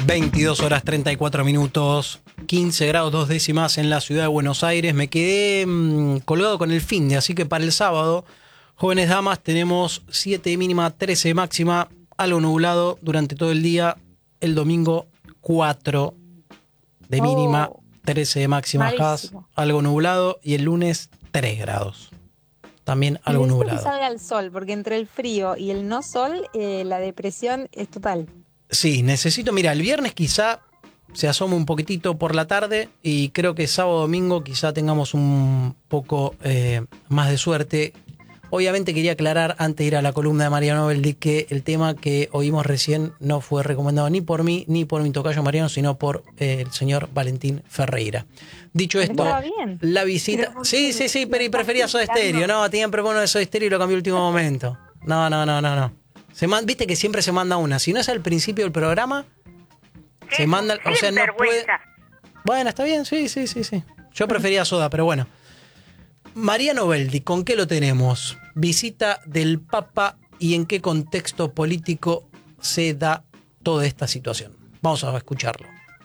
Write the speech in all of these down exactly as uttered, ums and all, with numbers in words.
veintidós horas treinta y cuatro minutos, quince grados dos décimas en la ciudad de Buenos Aires. Me quedé mmm, colgado con el fin de, así que para el sábado, jóvenes damas, tenemos siete de mínima, trece de máxima, algo nublado durante todo el día. El domingo cuatro de mínima, oh, trece de máxima, gas, algo nublado. Y el lunes tres grados. También algo Necesito nublado. Que salga el sol, porque entre el frío y el no sol, eh, la depresión es total. Sí, necesito, mira, el viernes quizá se asoma un poquitito por la tarde y creo que sábado domingo quizá tengamos un poco eh, más de suerte. Obviamente quería aclarar antes de ir a la columna de Mariano Noveldi que el tema que oímos recién no fue recomendado ni por mí ni por mi tocayo Mariano, sino por eh, el señor Valentín Ferreira. Dicho esto, bien. La visita... Sí, sí, sí, pero y prefería Soda Stereo. No, tenían proponer de Soda Stereo y lo cambió el último momento. No, no, no, no, no. Se man, viste que siempre se manda una. Si no es al principio del programa, ¿Qué? se manda... O sea, no puede... Vergüenza. Bueno, está bien, sí, sí, sí, sí. Yo prefería Soda, pero bueno. Mariano Noveldi, ¿con qué lo tenemos? Visita del Papa y en qué contexto político se da toda esta situación. Vamos a escucharlo.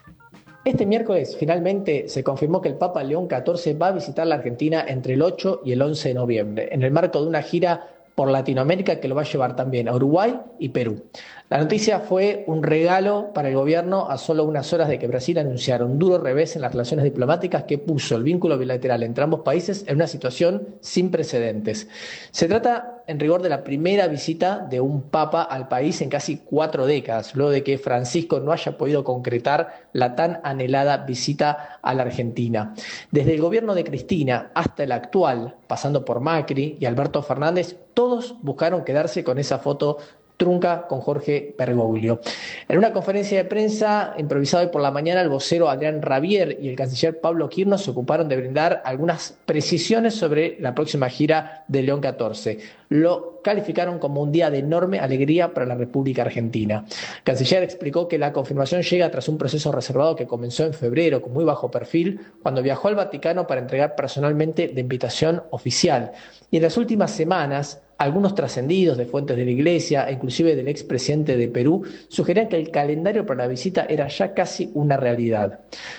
Este miércoles finalmente se confirmó que el Papa León catorce va a visitar la Argentina entre el ocho y el once de noviembre, en el marco de una gira por Latinoamérica que lo va a llevar también a Uruguay y Perú. La noticia fue un regalo para el gobierno a solo unas horas de que Brasil anunciara un duro revés en las relaciones diplomáticas que puso el vínculo bilateral entre ambos países en una situación sin precedentes. Se trata, en rigor, de la primera visita de un papa al país en casi cuatro décadas, luego de que Francisco no haya podido concretar la tan anhelada visita a la Argentina. Desde el gobierno de Cristina hasta el actual, pasando por Macri y Alberto Fernández, todos buscaron quedarse con esa foto trunca con Jorge Bergoglio. En una conferencia de prensa improvisada hoy por la mañana, el vocero Adrián Rabier y el canciller Pablo Quirno se ocuparon de brindar algunas precisiones sobre la próxima gira de León catorce. Lo calificaron como un día de enorme alegría para la República Argentina. El canciller explicó que la confirmación llega tras un proceso reservado que comenzó en febrero con muy bajo perfil, cuando viajó al Vaticano para entregar personalmente la invitación oficial. Y en las últimas semanas, algunos trascendidos de fuentes de la Iglesia e inclusive del expresidente de Perú sugerían que el calendario para la visita era ya casi una realidad.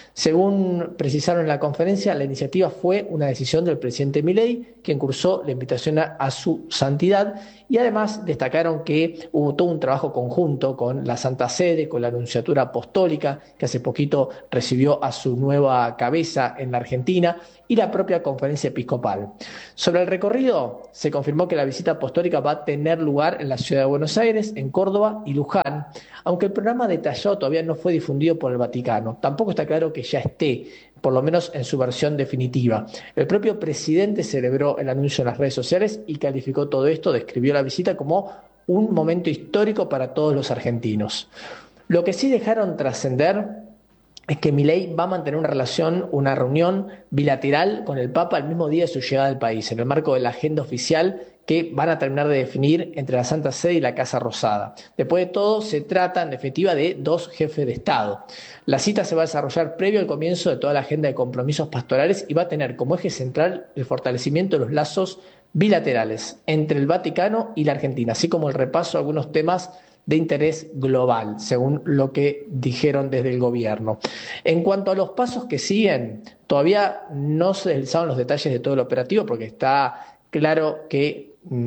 Según precisaron en la conferencia, la iniciativa fue una decisión del presidente Milei, quien cursó la invitación a, a su santidad, y además destacaron que hubo todo un trabajo conjunto con la Santa Sede, con la Nunciatura Apostólica, que hace poquito recibió a su nueva cabeza en la Argentina, y la propia Conferencia Episcopal. Sobre el recorrido, se confirmó que la visita apostólica va a tener lugar en la ciudad de Buenos Aires, en Córdoba y Luján, aunque el programa detallado todavía no fue difundido por el Vaticano. Tampoco está claro que ya esté, por lo menos en su versión definitiva. El propio presidente celebró el anuncio en las redes sociales y calificó todo esto, describió la visita como un momento histórico para todos los argentinos. Lo que sí dejaron trascender es que Milei va a mantener una relación, una reunión bilateral con el Papa el mismo día de su llegada al país, en el marco de la agenda oficial que van a terminar de definir entre la Santa Sede y la Casa Rosada. Después de todo, se trata en definitiva de dos jefes de Estado. La cita se va a desarrollar previo al comienzo de toda la agenda de compromisos pastorales y va a tener como eje central el fortalecimiento de los lazos bilaterales entre el Vaticano y la Argentina, así como el repaso de algunos temas de interés global, según lo que dijeron desde el gobierno. En cuanto a los pasos que siguen, todavía no se saben los detalles de todo el operativo, porque está claro que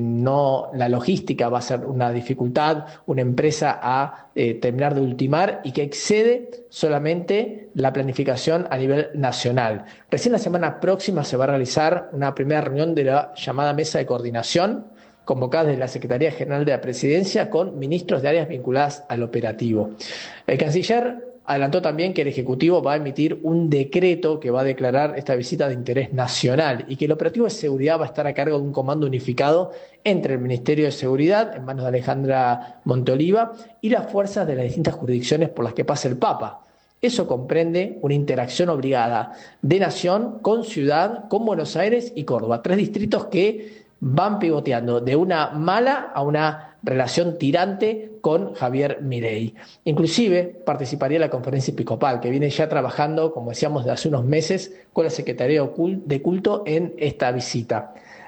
no, la logística va a ser una dificultad, una empresa a eh, terminar de ultimar y que excede solamente la planificación a nivel nacional. Recién la semana próxima se va a realizar una primera reunión de la llamada Mesa de Coordinación, convocada desde la Secretaría General de la Presidencia con ministros de áreas vinculadas al operativo. El canciller adelantó también que el Ejecutivo va a emitir un decreto que va a declarar esta visita de interés nacional y que el operativo de seguridad va a estar a cargo de un comando unificado entre el Ministerio de Seguridad, en manos de Alejandra Monteoliva, y las fuerzas de las distintas jurisdicciones por las que pasa el Papa. Eso comprende una interacción obligada de nación con ciudad, con Buenos Aires y Córdoba, tres distritos que van pivoteando de una mala a una relación tirante con Javier Milei. Inclusive participaría en la conferencia episcopal, que viene ya trabajando, como decíamos, de hace unos meses con la Secretaría de Culto en esta visita.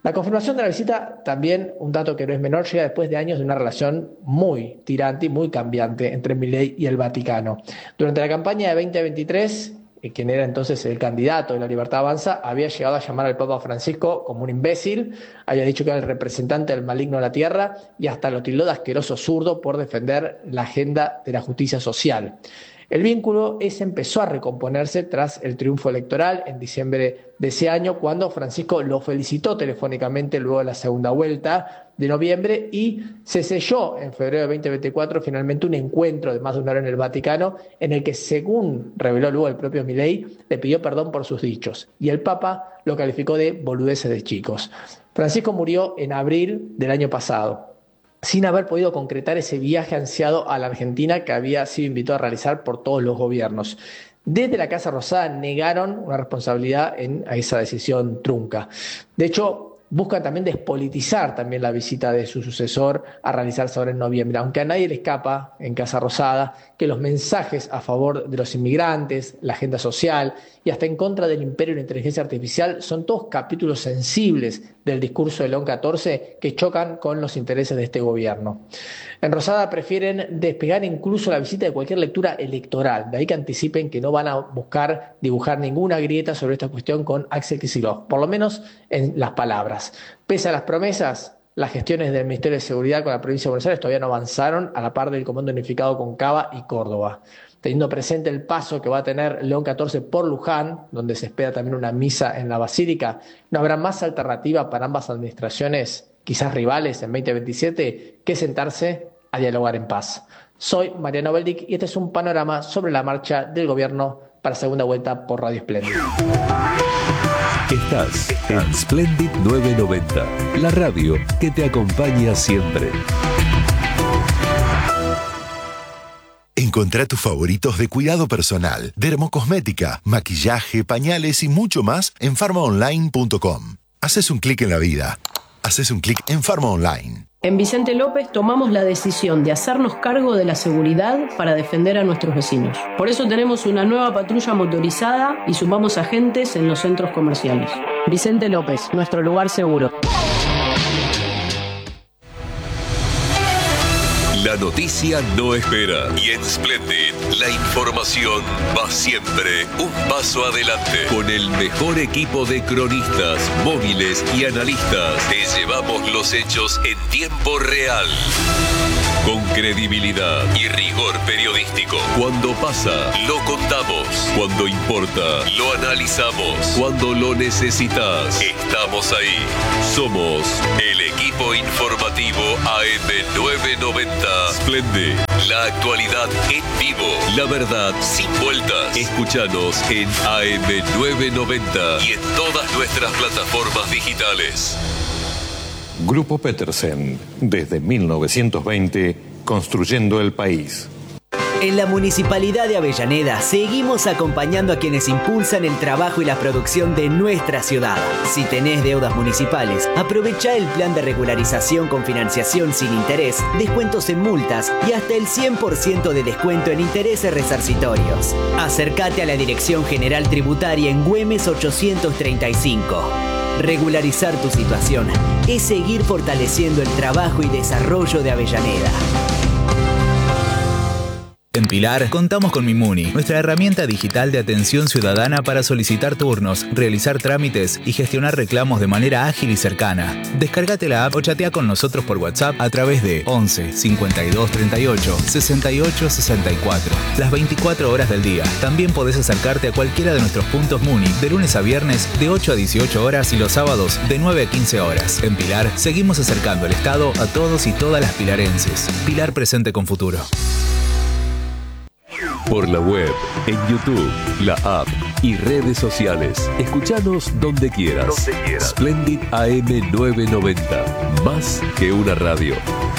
La confirmación de la visita, también un dato que no es menor, llega después de años de una relación muy tirante y muy cambiante entre Milei y el Vaticano. Durante la campaña de veinte veintitrés, quien era entonces el candidato de La Libertad Avanza, había llegado a llamar al Papa Francisco como un imbécil, había dicho que era el representante del maligno de la tierra y hasta lo tildó de asqueroso zurdo por defender la agenda de la justicia social. El vínculo ese empezó a recomponerse tras el triunfo electoral en diciembre de ese año, cuando Francisco lo felicitó telefónicamente luego de la segunda vuelta de noviembre y se selló en febrero de veinte veinticuatro finalmente un encuentro de más de una hora en el Vaticano en el que, según reveló luego el propio Milei, le pidió perdón por sus dichos y el Papa lo calificó de boludeces de chicos. Francisco murió en abril del año pasado, sin haber podido concretar ese viaje ansiado a la Argentina que había sido invitado a realizar por todos los gobiernos. Desde la Casa Rosada negaron una responsabilidad en esa decisión trunca. De hecho, buscan también despolitizar también la visita de su sucesor a realizarse ahora en noviembre, aunque a nadie le escapa en Casa Rosada que los mensajes a favor de los inmigrantes, la agenda social y hasta en contra del imperio de la inteligencia artificial son todos capítulos sensibles del discurso de León catorce que chocan con los intereses de este gobierno. En Rosada prefieren despegar incluso la visita de cualquier lectura electoral, de ahí que anticipen que no van a buscar dibujar ninguna grieta sobre esta cuestión con Axel Kicillof, por lo menos en las palabras. Pese a las promesas, las gestiones del Ministerio de Seguridad con la provincia de Buenos Aires todavía no avanzaron a la par del Comando Unificado con Cava y Córdoba. Teniendo presente el paso que va a tener León catorce por Luján, donde se espera también una misa en la Basílica, no habrá más alternativa para ambas administraciones, quizás rivales en veinte veintisiete, que sentarse a dialogar en paz. Soy Mariano Beldic y este es un panorama sobre la marcha del gobierno para segunda vuelta por Radio Splendid. Estás en Splendid novecientos noventa, la radio que te acompaña siempre. Encontrá tus favoritos de cuidado personal, dermocosmética, maquillaje, pañales y mucho más en farma online punto com. Haces un clic en la vida. Haces un clic en Farma Online. En Vicente López tomamos la decisión de hacernos cargo de la seguridad para defender a nuestros vecinos. Por eso tenemos una nueva patrulla motorizada y sumamos agentes en los centros comerciales. Vicente López, nuestro lugar seguro. La noticia no espera y en Splendid la información va siempre un paso adelante. Con el mejor equipo de cronistas, móviles y analistas, te llevamos los hechos en tiempo real. Con credibilidad y rigor periodístico. Cuando pasa, lo contamos. Cuando importa, lo analizamos. Cuando lo necesitas, estamos ahí. Somos el equipo informativo A M novecientos noventa. Splendid, la actualidad en vivo, la verdad sin vueltas. Escúchanos en A M novecientos noventa y en todas nuestras plataformas digitales. Grupo Petersen, desde mil novecientos veinte, construyendo el país. En la Municipalidad de Avellaneda seguimos acompañando a quienes impulsan el trabajo y la producción de nuestra ciudad. Si tenés deudas municipales, aprovecha el plan de regularización con financiación sin interés, descuentos en multas y hasta el cien por ciento de descuento en intereses resarcitorios. Acércate a la Dirección General Tributaria en Güemes ochocientos treinta y cinco. Regularizar tu situación es seguir fortaleciendo el trabajo y desarrollo de Avellaneda. En Pilar, contamos con Mimuni, nuestra herramienta digital de atención ciudadana para solicitar turnos, realizar trámites y gestionar reclamos de manera ágil y cercana. Descárgate la app o chatea con nosotros por WhatsApp a través de once cincuenta y dos treinta y ocho sesenta y ocho sesenta y cuatro. Las veinticuatro horas del día. También podés acercarte a cualquiera de nuestros puntos Muni de lunes a viernes de ocho a dieciocho horas y los sábados de nueve a quince horas. En Pilar, seguimos acercando el Estado a todos y todas las pilarenses. Pilar presente con futuro. Por la web, en YouTube, la app y redes sociales. Escuchanos donde quieras. Donde quieras. Splendid A M novecientos noventa. Más que una radio.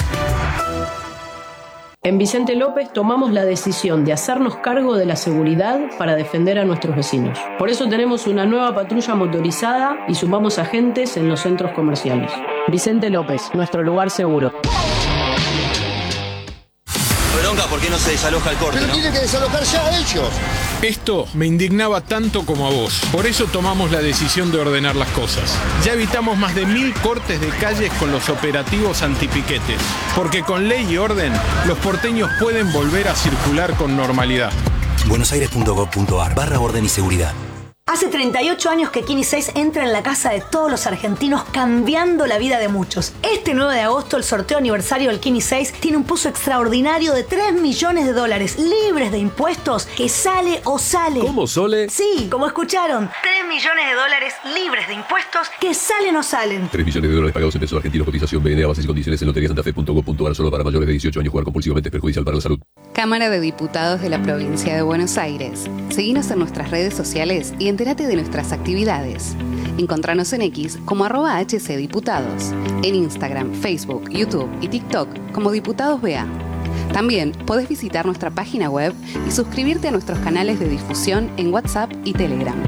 En Vicente López tomamos la decisión de hacernos cargo de la seguridad para defender a nuestros vecinos. Por eso tenemos una nueva patrulla motorizada y sumamos agentes en los centros comerciales. Vicente López, nuestro lugar seguro. Bronca porque qué no se desaloja el corte, Pero ¿no? tiene que desalojar ya a ellos. Esto me indignaba tanto como a vos. Por eso tomamos la decisión de ordenar las cosas. Ya evitamos más de mil cortes de calles con los operativos antipiquetes. Porque con ley y orden, los porteños pueden volver a circular con normalidad. buenosaires.gov.ar barra orden y seguridad. Hace treinta y ocho años que Kini seis entra en la casa de todos los argentinos, cambiando la vida de muchos. Este nueve de agosto, el sorteo aniversario del Kini seis tiene un pozo extraordinario de tres millones de dólares, libres de impuestos, que sale o sale. ¿Cómo, Sole? Sí, como escucharon. tres millones de dólares libres de impuestos, que salen o salen. tres millones de dólares pagados en pesos argentinos. Cotización B N A, bases y condiciones en lotería santafe punto gov punto ar. Solo para mayores de dieciocho años. Jugar compulsivamente es perjudicial para la salud. Cámara de Diputados de la Provincia de Buenos Aires. Seguinos en nuestras redes sociales y entérate de nuestras actividades. Encontranos en X como arroba hcdiputados, en Instagram, Facebook, YouTube y TikTok como Diputados B A. También podés visitar nuestra página web y suscribirte a nuestros canales de difusión en WhatsApp y Telegram.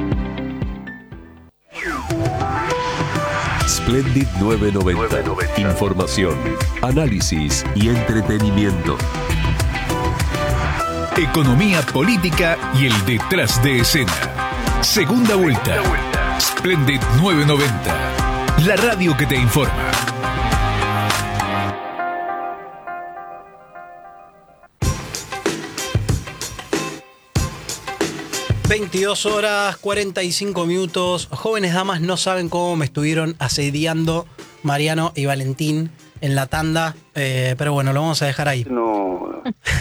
Splendid novecientos noventa. Información, análisis y entretenimiento. Economía política y el detrás de escena. Segunda vuelta. Splendid novecientos noventa. La radio que te informa. veintidós horas cuarenta y cinco minutos. Jóvenes damas no saben cómo me estuvieron asediando Mariano y Valentín en la tanda, eh, pero bueno, lo vamos a dejar ahí. No.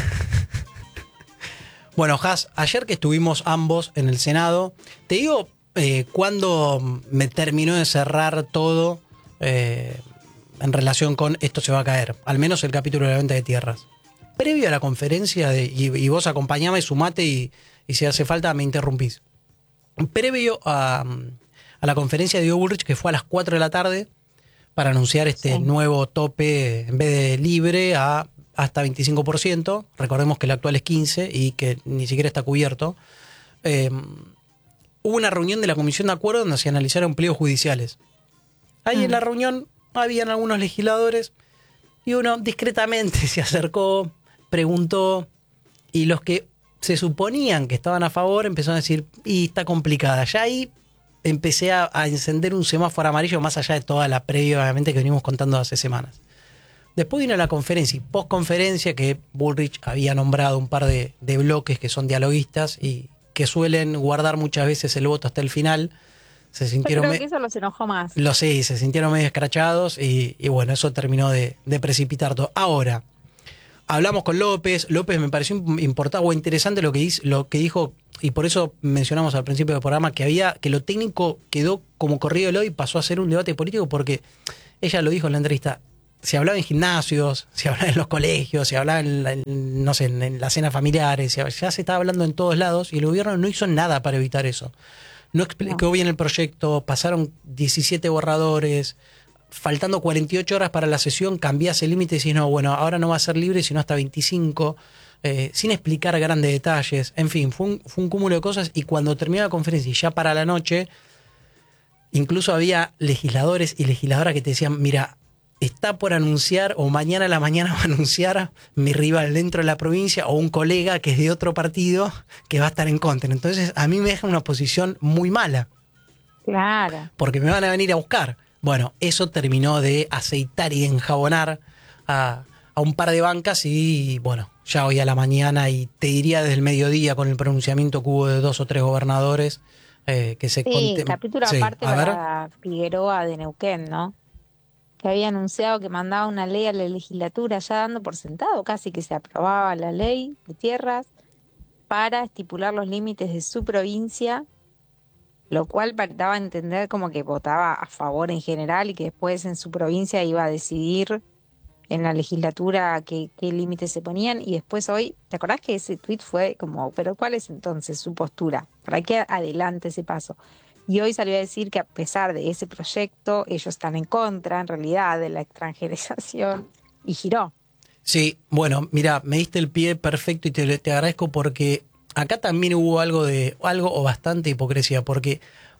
Bueno, Has, ayer que estuvimos ambos en el Senado, te digo eh, cuando me terminó de cerrar todo eh, en relación con esto se va a caer, al menos el capítulo de la venta de tierras. Previo a la conferencia, de, y, y vos acompañame, sumate y, y si hace falta me interrumpís. Previo a, a la conferencia de Bullrich, que fue a las cuatro de la tarde, para anunciar este sí. nuevo tope, en vez de libre, a hasta veinticinco por ciento. Recordemos que el actual es quince por ciento y que ni siquiera está cubierto. Eh, hubo una reunión de la Comisión de Acuerdo donde se analizaron pliegos judiciales. Ahí mm. en la reunión habían algunos legisladores y uno discretamente se acercó, preguntó, y los que se suponían que estaban a favor empezaron a decir, y está complicada. Ya ahí empecé a, a encender un semáforo amarillo más allá de toda la previa, obviamente, que venimos contando hace semanas. Después vino la conferencia y post-conferencia que Bullrich había nombrado un par de, de bloques que son dialoguistas y que suelen guardar muchas veces el voto hasta el final. Se sintieron Yo creo me- que eso los enojó más. Lo sé, se sintieron medio escrachados y, y bueno, eso terminó de, de precipitar todo. Ahora, hablamos con López. López me pareció importante o interesante lo que, hizo, lo que dijo, y por eso mencionamos al principio del programa que había que lo técnico quedó como corrido el hoy y pasó a ser un debate político porque ella lo dijo en la entrevista. Se hablaba en gimnasios, se hablaba en los colegios, se hablaba en, la, en no sé, en, en las cenas familiares, ya se estaba hablando en todos lados y el gobierno no hizo nada para evitar eso. No explicó no. bien el proyecto, pasaron diecisiete borradores, faltando cuarenta y ocho horas para la sesión, cambiás el límite y decís, no, bueno, ahora no va a ser libre, sino hasta veinticinco, eh, sin explicar grandes detalles. En fin, fue un, fue un cúmulo de cosas y cuando terminó la conferencia y ya para la noche, incluso había legisladores y legisladoras que te decían, mira, está por anunciar, o mañana a la mañana va a anunciar mi rival dentro de la provincia o un colega que es de otro partido que va a estar en contra. Entonces a mí me deja una posición muy mala. Claro. Porque me van a venir a buscar. Bueno, eso terminó de aceitar y de enjabonar a, a un par de bancas y bueno, ya hoy a la mañana y te diría desde el mediodía con el pronunciamiento que hubo de dos o tres gobernadores eh, que se... Sí, contem- capítulo sí, aparte a ver. para Figueroa de Neuquén, ¿no? Que había anunciado que mandaba una ley a la legislatura, ya dando por sentado casi que se aprobaba la ley de tierras para estipular los límites de su provincia, lo cual daba a entender como que votaba a favor en general y que después en su provincia iba a decidir en la legislatura qué, qué límites se ponían. Y después hoy, ¿te acordás que ese tuit fue como, pero cuál es entonces su postura? ¿Para qué adelante ese paso? Y hoy salió a decir que a pesar de ese proyecto, ellos están en contra, en realidad, de la extranjerización, y giró. Sí, bueno, mira, me diste el pie perfecto y te, te agradezco porque acá también hubo algo de algo o bastante hipocresía, porque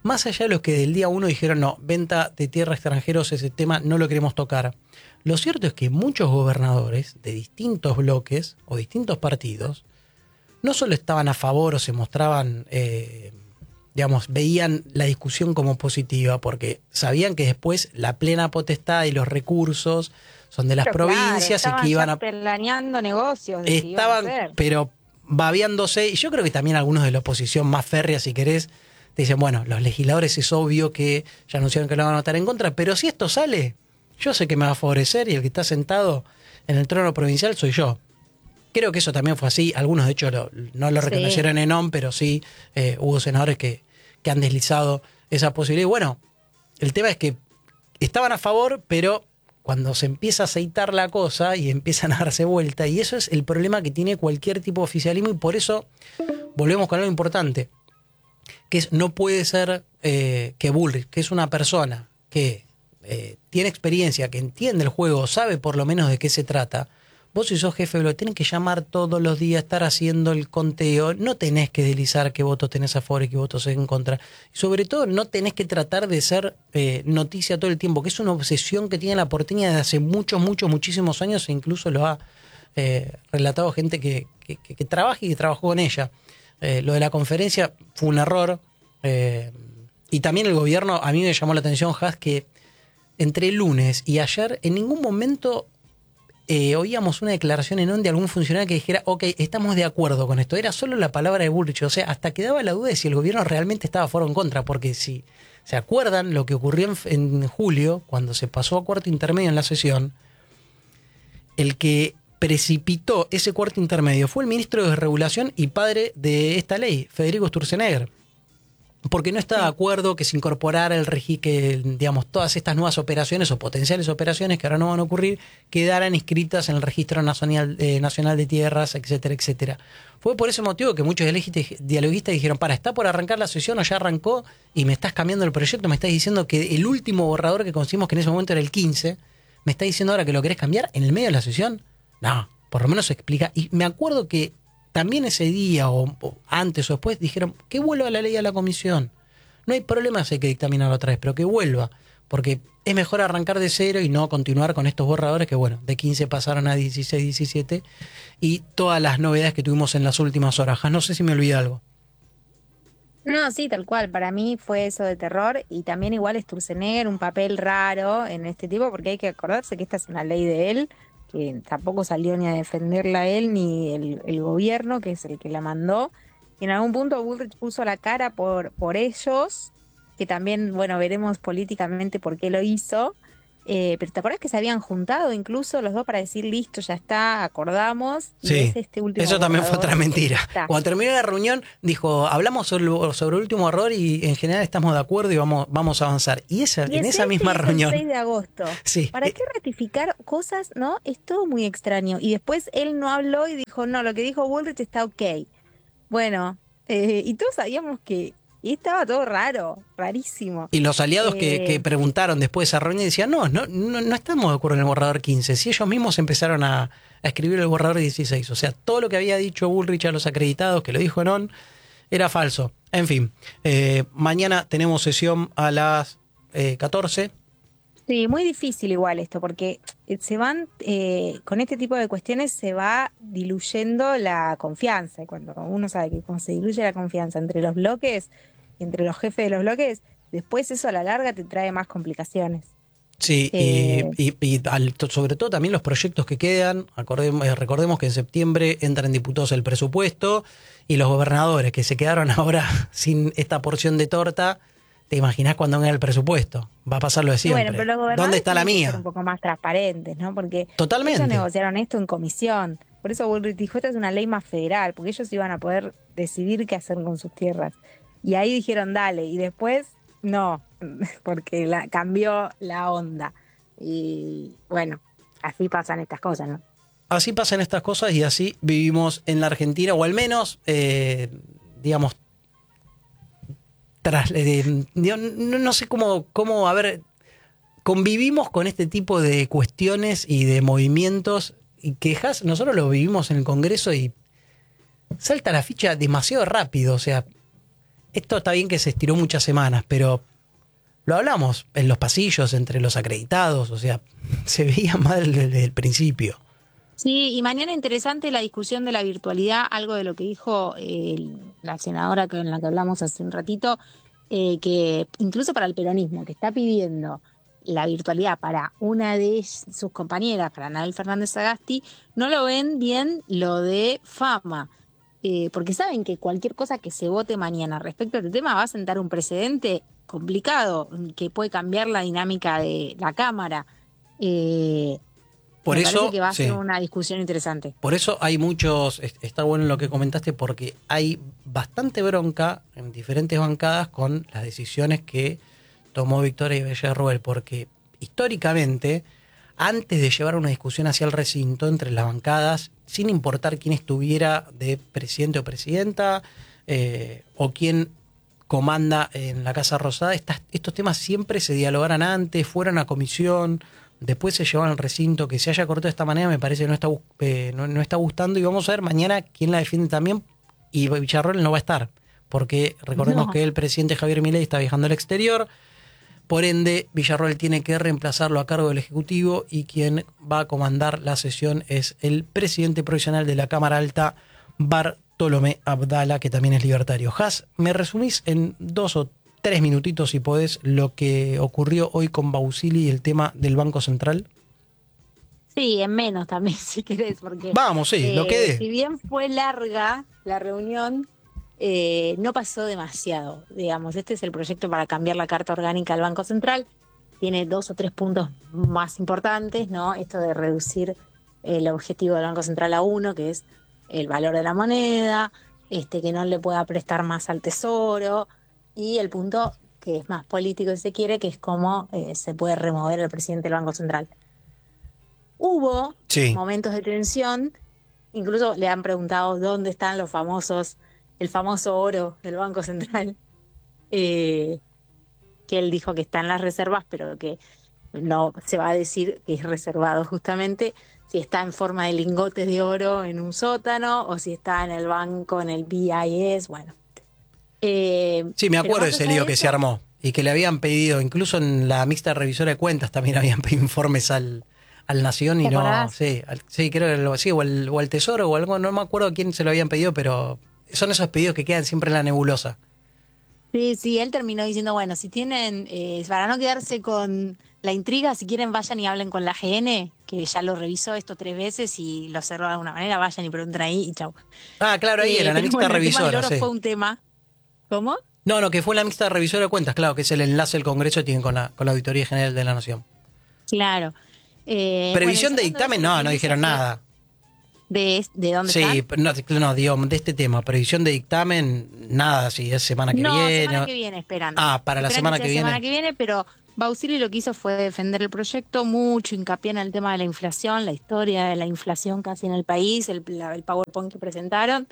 más allá de los que del día uno dijeron, no, venta de tierra a extranjeros, ese tema no lo queremos tocar. Lo cierto es que muchos gobernadores de distintos bloques o distintos partidos no solo estaban a favor o se mostraban, eh, digamos, veían la discusión como positiva, porque sabían que después la plena potestad y los recursos son de las pero provincias claro, y que iban a... planeando negocios. De que estaban, iban a hacer. pero babeándose, y yo creo que también algunos de la oposición más férrea, si querés, te dicen, bueno, los legisladores es obvio que ya anunciaron que lo van a votar en contra, pero si esto sale, yo sé que me va a favorecer y el que está sentado en el trono provincial soy yo. Creo que eso también fue así. Algunos, de hecho, lo, no lo reconocieron sí. en O M, pero sí eh, hubo senadores que, que han deslizado esa posibilidad. Y bueno, el tema es que estaban a favor, pero cuando se empieza a aceitar la cosa y empiezan a darse vuelta, y eso es el problema que tiene cualquier tipo de oficialismo, y por eso volvemos con algo importante, que es no puede ser eh, que Bullrich, que es una persona que eh, tiene experiencia, que entiende el juego, sabe por lo menos de qué se trata. Vos si sos jefe de bloque tenés que llamar todos los días, estar haciendo el conteo, no tenés que deslizar qué votos tenés a favor y qué votos en contra. Y sobre todo no tenés que tratar de ser eh, noticia todo el tiempo, que es una obsesión que tiene la porteña desde hace muchos, muchos, muchísimos años, e incluso lo ha eh, relatado gente que, que, que, que trabaja y que trabajó con ella. Eh, lo de la conferencia fue un error. Eh, y también el gobierno, a mí me llamó la atención, Has, que entre el lunes y ayer en ningún momento... Eh, oíamos una declaración en on de algún funcionario que dijera, ok, estamos de acuerdo con esto. Era solo la palabra de Bullrich. O sea, hasta quedaba la duda de si el gobierno realmente estaba a favor o en contra. Porque si se acuerdan lo que ocurrió en, en julio, cuando se pasó a cuarto intermedio en la sesión, el que precipitó ese cuarto intermedio fue el ministro de Desregulación y padre de esta ley, Federico Sturzenegger. Porque no está de acuerdo que se incorporara el regi que, digamos, todas estas nuevas operaciones o potenciales operaciones que ahora no van a ocurrir quedaran inscritas en el Registro Nacional, eh, Nacional de Tierras, etcétera, etcétera. Fue por ese motivo que muchos dialoguistas dijeron, para, está por arrancar la sesión o ya arrancó y me estás cambiando el proyecto, me estás diciendo que el último borrador que conseguimos, que en ese momento era el quince, me estás diciendo ahora que lo querés cambiar en el medio de la sesión. No, por lo menos se explica. Y me acuerdo que también ese día, o, o antes o después, dijeron que vuelva la ley a la comisión. No hay problema si hay que dictaminarlo otra vez, pero que vuelva. Porque es mejor arrancar de cero y no continuar con estos borradores que, bueno, de quince pasaron a dieciséis, diecisiete. Y todas las novedades que tuvimos en las últimas horas. No sé si me olvidé algo. No, sí, tal cual. Para mí fue eso de terror. Y también igual Sturzenegger, un papel raro en este tipo, porque hay que acordarse que esta es una ley de él, que tampoco salió ni a defenderla él ni el, el gobierno, que es el que la mandó. Y en algún punto Bullrich puso la cara por, por ellos, que también, bueno, veremos políticamente por qué lo hizo. Eh, pero ¿te acuerdas que se habían juntado incluso los dos para decir, listo, ya está, acordamos? Y sí, es este último eso también fue borrador otra mentira. está. Cuando terminó la reunión, dijo, hablamos sobre, sobre el último error y en general estamos de acuerdo y vamos, vamos a avanzar. Y, esa, y en esa este misma es reunión... el seis de agosto. Sí. ¿Para qué ratificar cosas, no? Es todo muy extraño. Y después él no habló y dijo, no, lo que dijo Bullrich está ok. Bueno, eh, y todos sabíamos que... Y estaba todo raro, rarísimo. Y los aliados eh, que, que preguntaron después de esa reunión decían, no, no, no, no estamos de acuerdo en el borrador quince. Si ellos mismos empezaron a, a escribir el borrador dieciséis. O sea, todo lo que había dicho Bullrich a los acreditados, que lo dijo en on, era falso. En fin, eh, mañana tenemos sesión a las eh, catorce. Sí, muy difícil igual esto, porque se van, eh, con este tipo de cuestiones se va diluyendo la confianza. Y cuando uno sabe que cuando se diluye la confianza entre los bloques, entre los jefes de los bloques, después eso a la larga te trae más complicaciones. Sí, eh, y, y, y al, sobre todo también los proyectos que quedan. Acordemos, eh, recordemos que en septiembre entran diputados el presupuesto y los gobernadores que se quedaron ahora sin esta porción de torta. ¿Te imaginás cuando venga el presupuesto? Va a pasar lo de siempre. Bueno, pero los gobernadores ¿dónde está la mía? Ser un poco más transparentes, ¿no? Porque totalmente. Ellos negociaron esto en comisión. Por eso Bullrich dijo, esta es una ley más federal, porque ellos iban a poder decidir qué hacer con sus tierras. Y ahí dijeron, dale, y después, no, porque la, cambió la onda. Y bueno, así pasan estas cosas, ¿no? Así pasan estas cosas y así vivimos en la Argentina, o al menos, eh, digamos, tras, eh, no, no sé cómo, cómo, a ver, convivimos con este tipo de cuestiones y de movimientos y quejas. Nosotros lo vivimos en el Congreso y salta la ficha demasiado rápido, o sea, esto está bien que se estiró muchas semanas, pero lo hablamos en los pasillos entre los acreditados, o sea, se veía mal desde el principio. Sí, y mañana interesante la discusión de la virtualidad, algo de lo que dijo eh, la senadora con la que hablamos hace un ratito, eh, que incluso para el peronismo, que está pidiendo la virtualidad para una de sus compañeras, para Anabel Fernández Sagasti, no lo ven bien lo de Fama, eh, porque saben que cualquier cosa que se vote mañana respecto a este tema va a sentar un precedente complicado, que puede cambiar la dinámica de la Cámara. Eh, Por me eso, parece que va a sí. ser una discusión interesante. Por eso hay muchos, está bueno lo que comentaste, porque hay bastante bronca en diferentes bancadas con las decisiones que tomó Victoria Villarruel, porque históricamente, antes de llevar una discusión hacia el recinto entre las bancadas, sin importar quién estuviera de presidente o presidenta, eh, o quién comanda en la Casa Rosada, estas, estos temas siempre se dialogaran antes, fueran a comisión, después se llevaban al recinto. Que se haya cortado de esta manera me parece que no está, eh, no, no está gustando, y vamos a ver mañana quién la defiende también, y Villarruel no va a estar, porque recordemos no. que el presidente Javier Milei está viajando al exterior, por ende Villarruel tiene que reemplazarlo a cargo del Ejecutivo, y quien va a comandar la sesión es el presidente provisional de la Cámara Alta, Bartolomé Abdala, que también es libertario. Has, ¿me resumís en dos o tres minutitos, si podés, lo que ocurrió hoy con Bausili y el tema del Banco Central? Sí, en menos también, si querés, porque... Vamos, sí, eh, lo quedé. Si bien fue larga la reunión, eh, no pasó demasiado, digamos. Este es el proyecto para cambiar la Carta Orgánica del Banco Central. Tiene dos o tres puntos más importantes, ¿no? Esto de reducir el objetivo del Banco Central a uno, que es el valor de la moneda, este que no le pueda prestar más al Tesoro, y el punto que es más político, si se quiere, que es cómo eh, se puede remover al presidente del Banco Central. Hubo sí. momentos de tensión, incluso le han preguntado dónde están los famosos, el famoso oro del Banco Central, eh, que él dijo que está en las reservas, pero que no se va a decir que es reservado justamente, si está en forma de lingotes de oro en un sótano o si está en el banco, en el B I S, bueno. Eh, sí, me acuerdo de ese lío que se armó y que le habían pedido, incluso en la mixta revisora de cuentas también habían pedido informes al, al Nación y no, sí, al, sí, creo que sí, o al, o al Tesoro o algo, no me acuerdo a quién se lo habían pedido, pero son esos pedidos que quedan siempre en la nebulosa. Sí, sí, él terminó diciendo, bueno, si tienen, eh, para no quedarse con la intriga, si quieren vayan y hablen con la G N, que ya lo revisó esto tres veces y lo cerró de alguna manera, vayan y pregunten ahí y chau. Ah, claro, ahí eh, era, la mixta bueno, revisora. El tema del oro sí. fue un tema. ¿Cómo? No, no, que fue la mixta revisora de cuentas, claro, que es el enlace del Congreso que tienen con la, con la Auditoría General de la Nación. Claro. Eh, Previsión bueno, de dictamen, no, no dijeron nada. ¿De, de dónde sí, está? no, no, digo, de este tema, previsión de dictamen, nada, si es semana que no, viene. No, semana que viene, esperando. Ah, para la semana que, que viene. semana que viene, pero Bausili lo que hizo fue defender el proyecto, mucho hincapié en el tema de la inflación, la historia de la inflación casi en el país, el, la, el PowerPoint que presentaron.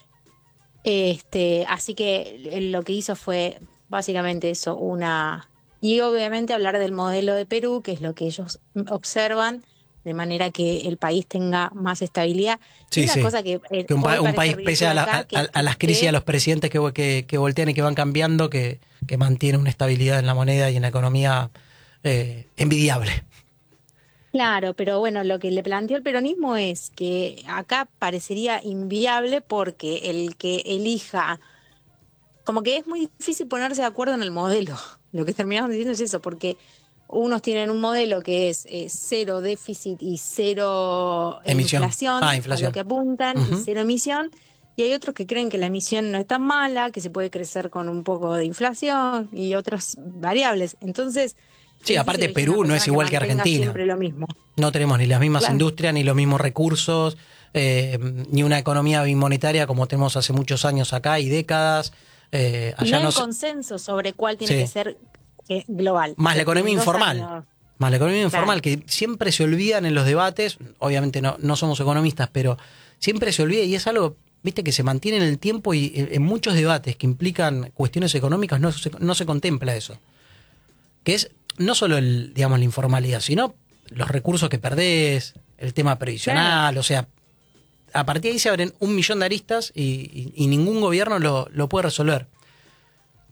Este, así que lo que hizo fue básicamente eso, una... Y obviamente hablar del modelo de Perú, que es lo que ellos observan, de manera que el país tenga más estabilidad. Sí, una sí. cosa que, eh, que un, pa un país, pese a, la, a, a, a las crisis, que, a los presidentes que, que, que voltean y que van cambiando, que, que mantiene una estabilidad en la moneda y en la economía eh, envidiable. Claro, pero bueno, lo que le planteó el peronismo es que acá parecería inviable porque el que elija, como que es muy difícil ponerse de acuerdo en el modelo. Lo que terminamos diciendo es eso, porque unos tienen un modelo que es eh, cero déficit y cero emisión. inflación, ah, inflación, a lo que apuntan, uh-huh. y cero emisión. Y hay otros que creen que la emisión no es tan mala, que se puede crecer con un poco de inflación y otras variables. Entonces... Sí, aparte Perú no es igual que, que Argentina. Siempre lo mismo. No tenemos ni las mismas claro. industrias, ni los mismos recursos, eh, ni una economía bimonetaria como tenemos hace muchos años acá y décadas. Eh, allá y no hay no se... consenso sobre cuál tiene sí. que ser eh, global. Más la economía informal. Años. Más la economía informal, claro. que siempre se olvidan en los debates. Obviamente no, no somos economistas, pero siempre se olvida y es algo, viste, que se mantiene en el tiempo y en muchos debates que implican cuestiones económicas no se, no se contempla eso. Que es no solo el, digamos, la informalidad, sino los recursos que perdés, el tema previsional, claro. o sea, a partir de ahí se abren un millón de aristas y, y, y ningún gobierno lo, lo puede resolver.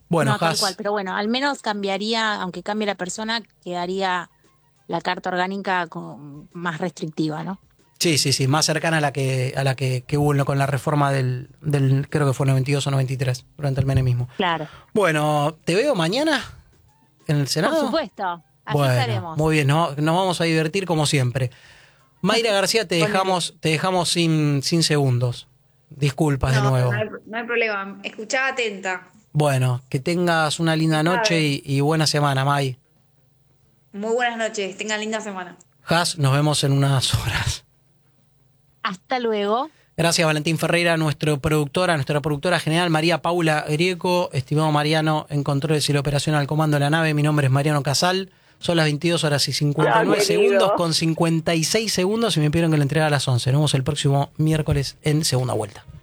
Bueno, no, tal Has, cual, pero bueno, al menos cambiaría, aunque cambie la persona, quedaría la carta orgánica con, más restrictiva, ¿no? sí, sí, sí, más cercana a la que a la que, que hubo con la reforma del, del, creo que fue noventa y dos o noventa y tres, durante el menemismo. Claro. Bueno, ¿te veo mañana en el Senado? Por supuesto, así bueno, estaremos. muy bien, no, nos vamos a divertir como siempre. Mayra García, te dejamos, te dejamos sin, sin segundos. Disculpas no, de nuevo. No hay, no hay problema, escuchaba atenta. Bueno, que tengas una linda noche y, y buena semana, May. Muy buenas noches, tengan linda semana. Has, nos vemos en unas horas. Hasta luego. Gracias, Valentín Ferreira, nuestro productora, nuestra productora general, María Paula Grieco, estimado Mariano, en controles y la operación al comando de la nave. Mi nombre es Mariano Casal. Son las veintidós horas y cincuenta y nueve Ah, segundos con cincuenta y seis segundos y me pidieron que le entregara a las once. Nos vemos el próximo miércoles en segunda vuelta.